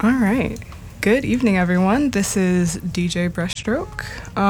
All right. Good evening, everyone. This is DJ Breaststroke.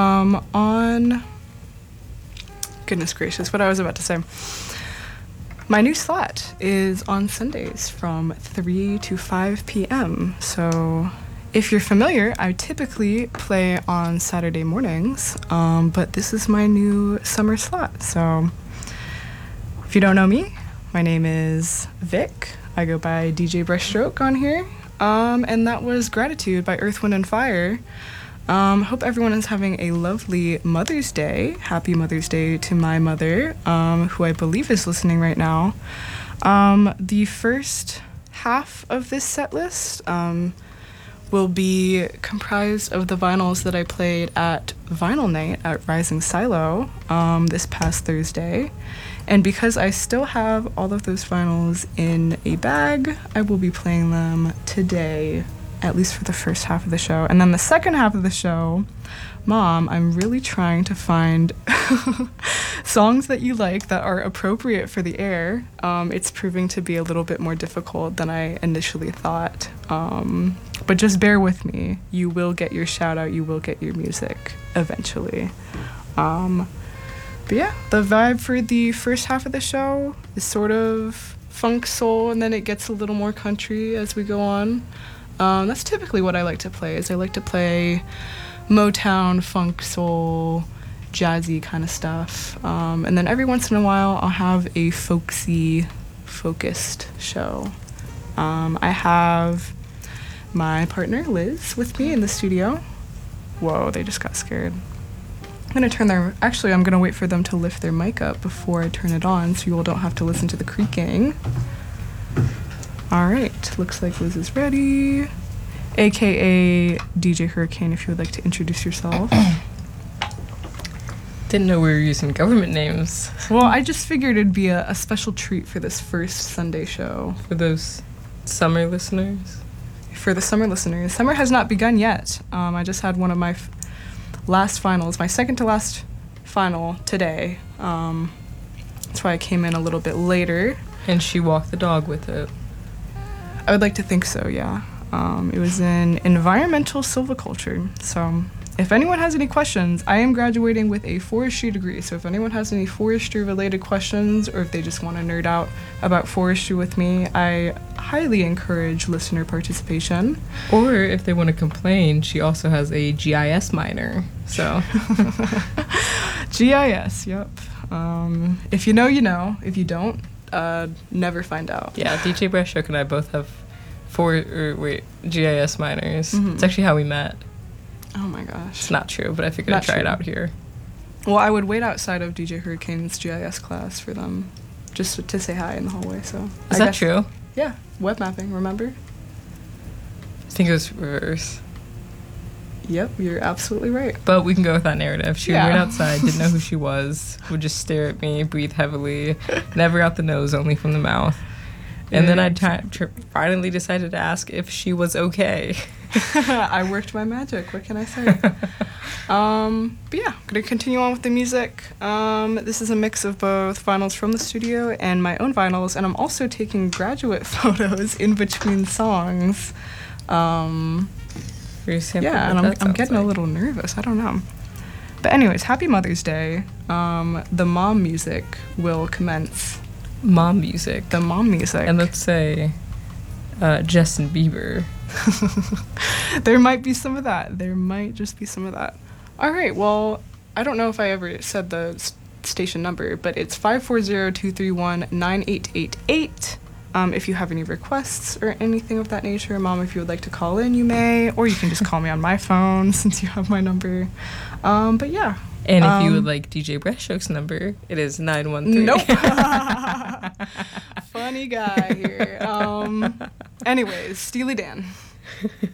Goodness gracious, what I was about to say. My new slot is on Sundays from 3 to 5 p.m. So if you're familiar, I typically play on Saturday mornings, but this is my new summer slot. So if you don't know me, my name is Vic. I go by DJ Breaststroke on here. And that was Gratitude by Earth, Wind, and Fire. Hope everyone is having a lovely Mother's Day. Happy Mother's Day to my mother, who I believe is listening right now. The first half of this set list will be comprised of the vinyls that I played at Vinyl Night at Rising Silo this past Thursday. And because I still have all of those vinyls in a bag, I will be playing them today, at least for the first half of the show. And then the second half of the show, Mom, I'm really trying to find songs that you like that are appropriate for the air. It's proving to be a little bit more difficult than I initially thought. But just bear with me. You will get your shout out. You will get your music eventually. But yeah, the vibe for the first half of the show is sort of funk soul, and then it gets a little more country as we go on. That's typically what I like to play. I like to play Motown, funk soul, jazzy kind of stuff. And then every once in a while, I'll have a folksy, focused show. I have my partner, Liz, with me in the studio. Whoa, they just got scared. I'm going to wait for them to lift their mic up before I turn it on so you all don't have to listen to the creaking. All right, looks like Liz is ready. AKA DJ Hurricane, if you would like to introduce yourself. Didn't know we were using government names. Well, I just figured it'd be a special treat for this first Sunday show. For those summer listeners? For the summer listeners. Summer has not begun yet. I just had one of my last finals, my second to last final today. That's why I came in a little bit later. And she walked the dog with it. I would like to think so, yeah. It was in environmental silviculture. So if anyone has any questions, I am graduating with a forestry degree. So if anyone has any forestry related questions, or if they just want to nerd out about forestry with me, I highly encourage listener participation. Or if they want to complain, she also has a GIS minor. So GIS, yep. If you know, you know. If you don't, never find out. Yeah, DJ Breaststroke and I both have GIS minors. Mm-hmm. It's actually how we met. Oh my gosh. It's not true, but I figured I'd try it out here. Well, I would wait outside of DJ Hurricane's GIS class for them just to say hi in the hallway, so. Is that true? Yeah, web mapping, remember? I think it was reverse. Yep, you're absolutely right. But we can go with that narrative. She would wait outside, didn't know who she was, would just stare at me, breathe heavily, never out the nose, only from the mouth. And then I finally decided to ask if she was okay. I worked my magic. What can I say? But yeah, I'm going to continue on with the music. This is a mix of both vinyls from the studio and my own vinyls, and I'm also taking graduate photos in between songs. Yeah, and I'm getting a little nervous. I don't know. But anyways, happy Mother's Day. The mom music will commence. Mom music. The mom music. And let's say Justin Bieber. There might be some of that. There might just be some of that. All right, well, I don't know if I ever said the station number, but it's 540-231-9888. If you have any requests or anything of that nature, Mom, if you would like to call in, you may, or you can just call me on my phone since you have my number. But yeah. And if you would like DJ Breaststroke's number, it is 913. Nope. Funny guy here. Anyways, Steely Dan.